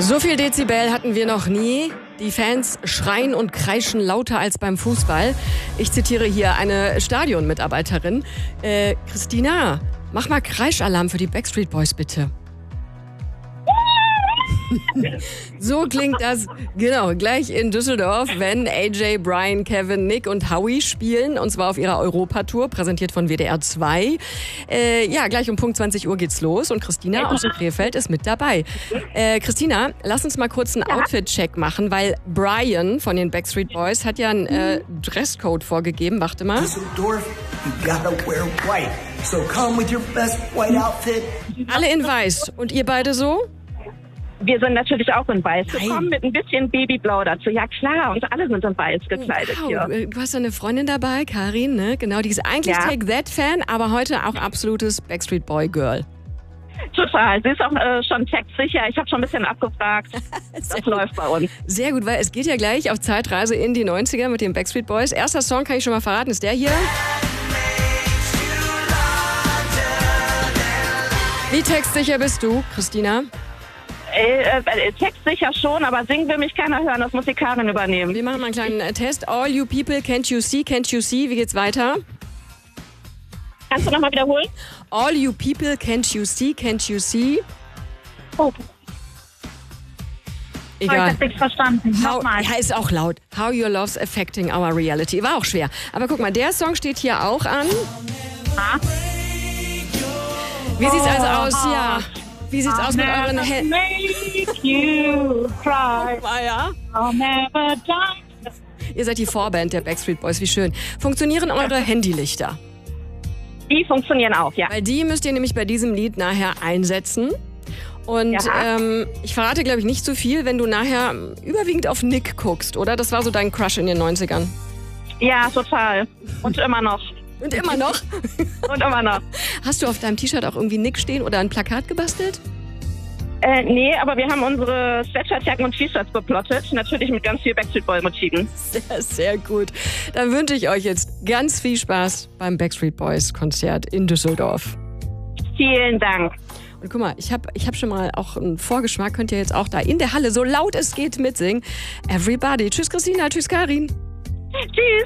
So viel Dezibel hatten wir noch nie. Die Fans schreien und kreischen lauter als beim Fußball. Ich zitiere hier eine Stadionmitarbeiterin. Christina, mach mal Kreischalarm für die Backstreet Boys, bitte. So klingt das, genau, gleich in Düsseldorf, wenn AJ, Brian, Kevin, Nick und Howie spielen. Und zwar auf ihrer Europatour, präsentiert von WDR 2. Ja, gleich um Punkt 20 Uhr geht's los. Und Christina aus dem Krefeld ist mit dabei. Christina, lass uns mal kurz einen Outfit-Check machen, weil Brian von den Backstreet Boys hat ja einen Dresscode vorgegeben. Warte mal. Düsseldorf, you gotta wear white. So come with your best white outfit. Alle in weiß. Und ihr beide so? Wir sind natürlich auch in weiß Nein. gekommen, mit ein bisschen Babyblau dazu. Ja klar, und alle sind in weiß gekleidet Wow. hier. Du hast eine Freundin dabei, Karin, ne? Genau, die ist eigentlich Take That-Fan, aber heute auch absolutes Backstreet Boy-Girl. Total, sie ist auch schon textsicher. Ich habe schon ein bisschen abgefragt. Das läuft bei uns. Sehr gut, weil es geht ja gleich auf Zeitreise in die 90er mit den Backstreet Boys. Erster Song, kann ich schon mal verraten, ist der hier. Wie textsicher bist du, Christina? Textsicher schon, aber singen will mich keiner hören. Das muss die Karin übernehmen. Wir machen mal einen kleinen Test. All you people, can't you see, can't you see? Wie geht's weiter? Kannst du nochmal wiederholen? All you people, can't you see, can't you see? Oh, ich Egal. hab nichts verstanden. Nochmal. Ja, ist auch laut. How your love's affecting our reality. War auch schwer. Aber guck mal, der Song steht hier auch an. Wie sieht's also aus? Ja. Wie sieht's aus mit euren Händen? Make you cry. Ja. I'll never die. Ihr seid die Vorband der Backstreet Boys, wie schön. Funktionieren eure Handylichter? Die funktionieren auch, ja. Weil die müsst ihr nämlich bei diesem Lied nachher einsetzen. Und ich verrate, glaube ich, nicht so viel, wenn du nachher überwiegend auf Nick guckst, oder? Das war so dein Crush in den 90ern. Ja, total. Und immer noch. Und immer noch? Und immer noch. Hast du auf deinem T-Shirt auch irgendwie Nick stehen oder ein Plakat gebastelt? Nee, aber wir haben unsere Sweatshirtjacken und T-Shirts beplottet. Natürlich mit ganz viel Backstreet Boy-Motiven. Sehr, sehr gut. Dann wünsche ich euch jetzt ganz viel Spaß beim Backstreet Boys Konzert in Düsseldorf. Vielen Dank. Und guck mal, ich hab schon mal auch einen Vorgeschmack, könnt ihr jetzt auch da in der Halle, so laut es geht, mitsingen. Everybody. Tschüss Christina, tschüss Karin. Tschüss.